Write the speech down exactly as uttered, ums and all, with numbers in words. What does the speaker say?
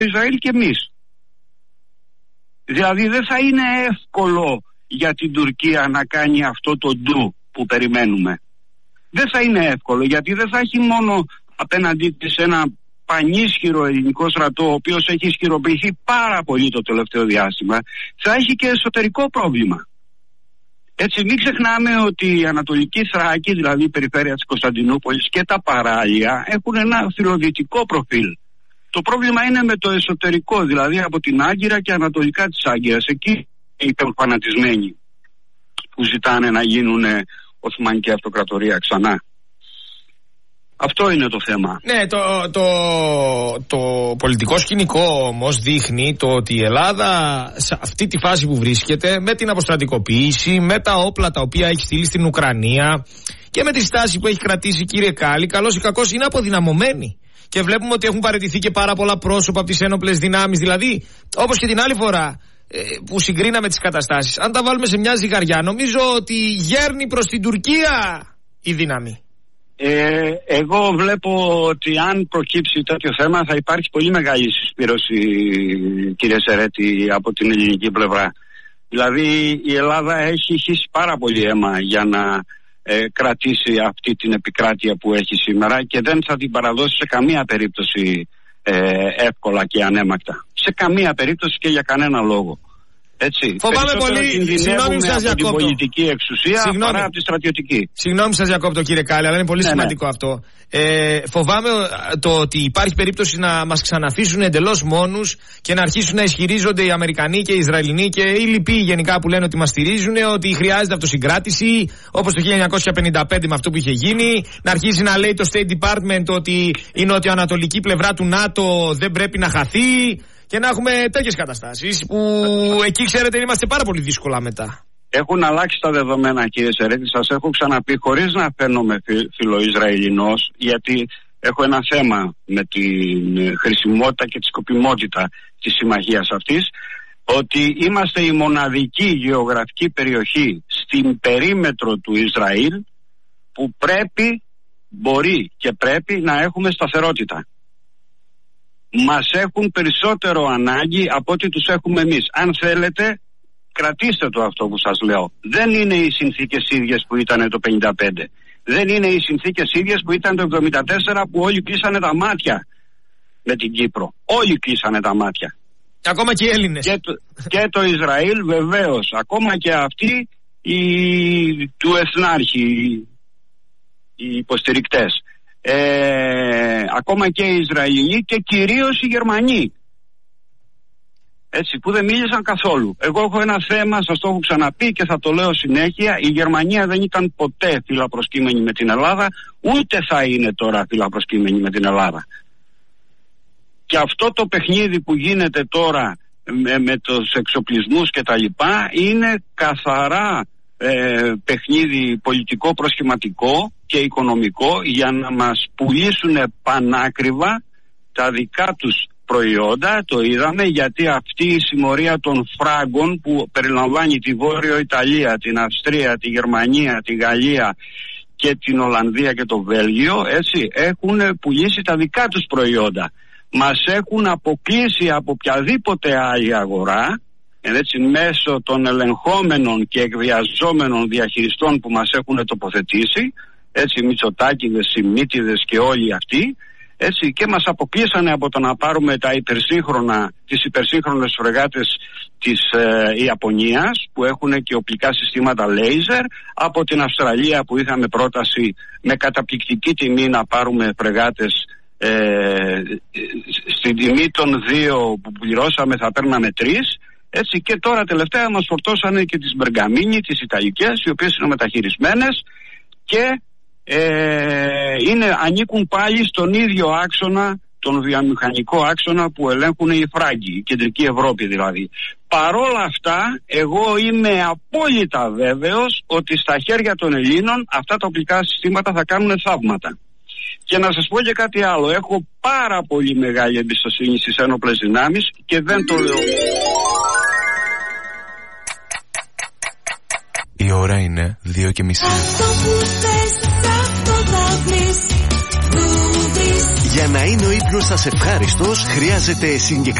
Ισραήλ και εμείς. Δηλαδή δεν θα είναι εύκολο για την Τουρκία να κάνει αυτό το ντου που περιμένουμε. Δεν θα είναι εύκολο, γιατί δεν θα έχει μόνο απέναντί της ένα πανίσχυρο ελληνικό στρατό, ο οποίος έχει ισχυροποιηθεί πάρα πολύ το τελευταίο διάστημα, θα έχει και εσωτερικό πρόβλημα. Έτσι, μην ξεχνάμε ότι η Ανατολική Θράκη, δηλαδή η περιφέρεια της Κωνσταντινούπολης και τα παράλια έχουν ένα φιλοδυτικό προφίλ. Το πρόβλημα είναι με το εσωτερικό, δηλαδή από την Άγκυρα και ανατολικά της Άγκυρας. Εκεί οι φανατισμένοι που ζητάνε να γίνουν Οθωμανική Αυτοκρατορία ξανά. Αυτό είναι το θέμα. Ναι, το, το, το πολιτικό σκηνικό όμως δείχνει το ότι η Ελλάδα σε αυτή τη φάση που βρίσκεται, με την αποστρατικοποίηση, με τα όπλα τα οποία έχει στείλει στην Ουκρανία και με τη στάση που έχει κρατήσει, κύριε Κάλλη, καλώς ή κακώς είναι αποδυναμωμένη. Και βλέπουμε ότι έχουν παραιτηθεί και πάρα πολλά πρόσωπα από τις ένοπλες δυνάμεις. Δηλαδή, όπως και την άλλη φορά που συγκρίναμε τις καταστάσεις, αν τα βάλουμε σε μια ζυγαριά, νομίζω ότι γέρνει προς την Τουρκία η δύναμη. Ε, εγώ βλέπω ότι αν προκύψει τέτοιο θέμα θα υπάρχει πολύ μεγάλη συσπήρωση, κύριε Σερέτη, από την ελληνική πλευρά. Δηλαδή η Ελλάδα έχει χύσει πάρα πολύ αίμα για να ε, κρατήσει αυτή την επικράτεια που έχει σήμερα και δεν θα την παραδώσει σε καμία περίπτωση ε, εύκολα και ανέμακτα. Σε καμία περίπτωση και για κανένα λόγο. Έτσι. Φοβάμαι πολύ. Συγγνώμη που σας διακόπτω. Από την πολιτική εξουσία Συγγνώμη. παρά από τη στρατιωτική. Συγγνώμη που σας διακόπτω, κύριε Κάλλη, αλλά είναι πολύ ναι, σημαντικό ναι. αυτό. Ε, φοβάμαι το ότι υπάρχει περίπτωση να μας ξαναφήσουν εντελώς μόνους και να αρχίσουν να ισχυρίζονται οι Αμερικανοί και οι Ισραηλινοί και οι λοιποί γενικά που λένε ότι μας στηρίζουν, ότι χρειάζεται αυτοσυγκράτηση, όπως το χίλια εννιακόσια πενήντα πέντε με αυτό που είχε γίνει, να αρχίσει να λέει το State Department ότι η νοτιοανατολική πλευρά του ΝΑΤΟ δεν πρέπει να χαθεί. Και να έχουμε τέτοιες καταστάσεις που εκεί, ξέρετε, είμαστε πάρα πολύ δύσκολα μετά. Έχουν αλλάξει τα δεδομένα, κύριε Σερέτη. Σας έχω ξαναπεί, χωρίς να φαίνομαι φιλοϊσραηλινός, γιατί έχω ένα θέμα με τη χρησιμότητα και τη σκοπιμότητα της συμμαχίας αυτής, ότι είμαστε η μοναδική γεωγραφική περιοχή στην περίμετρο του Ισραήλ που πρέπει, μπορεί και πρέπει να έχουμε σταθερότητα. Μας έχουν περισσότερο ανάγκη από ό,τι τους έχουμε εμείς. Αν θέλετε, κρατήστε το αυτό που σας λέω. Δεν είναι οι συνθήκες ίδιες που ήταν το πενήντα πέντε. Δεν είναι οι συνθήκες ίδιες που ήταν το εβδομήντα τέσσερα, που όλοι κλείσανε τα μάτια με την Κύπρο. Όλοι κλείσανε τα μάτια. Ακόμα και οι Έλληνες. Και το, και το Ισραήλ βεβαίως. Ακόμα και αυτοί οι, του Εθνάρχη, οι υποστηρικτές. Ε, ακόμα και οι Ισραηλοί και κυρίως οι Γερμανοί, έτσι, που δεν μίλησαν καθόλου. Εγώ έχω ένα θέμα, σας το έχω ξαναπεί και θα το λέω συνέχεια. Η Γερμανία δεν ήταν ποτέ φιλαπροσκύμενη με την Ελλάδα, ούτε θα είναι τώρα φιλαπροσκύμενη με την Ελλάδα. Και αυτό το παιχνίδι που γίνεται τώρα με, με τους εξοπλισμούς και τα λοιπά είναι καθαρά ε, παιχνίδι πολιτικό προσχηματικό και οικονομικό για να μας πουλήσουν πανάκριβα τα δικά τους προϊόντα. Το είδαμε, γιατί αυτή η συμμορία των φράγκων που περιλαμβάνει τη Βόρειο Ιταλία, την Αυστρία, τη Γερμανία, τη Γαλλία και την Ολλανδία και το Βέλγιο, έτσι, έχουν πουλήσει τα δικά τους προϊόντα. Μας έχουν αποκλείσει από οποιαδήποτε άλλη αγορά, έτσι, μέσω των ελεγχόμενων και εκβιαζόμενων διαχειριστών που μας έχουν τοποθετήσει, έτσι, Μητσοτάκηδες, Σιμίτιδες και όλοι αυτοί, έτσι, και μας αποκλείσανε από το να πάρουμε τα υπερσύγχρονα, τις υπερσύγχρονες φρεγάτες της ε, Ιαπωνίας που έχουν και οπλικά συστήματα λέιζερ, από την Αυστραλία που είχαμε πρόταση με καταπληκτική τιμή να πάρουμε φρεγάτες ε, στην τιμή των δύο που πληρώσαμε θα παίρναμε τρεις. Έτσι, και τώρα τελευταία μας φορτώσανε και τις Μπεργαμίνι, τις Ιταλικές, οι οποίες είναι μεταχειρισμένες και ε, είναι, ανήκουν πάλι στον ίδιο άξονα, τον βιομηχανικό άξονα που ελέγχουν οι Φράγκοι, η κεντρική Ευρώπη δηλαδή. Παρόλα αυτά, εγώ είμαι απόλυτα βέβαιος ότι στα χέρια των Ελλήνων αυτά τα οπλικά συστήματα θα κάνουν θαύματα. Και να σας πω και κάτι άλλο, έχω πάρα πολύ μεγάλη εμπιστοσύνη στις ένοπλες δυνάμεις και δεν το λέω. Η ώρα είναι δύο και μισή. Για να είναι ο ύπνος σας ευχάριστος, χρειάζεται συγκεκριμένα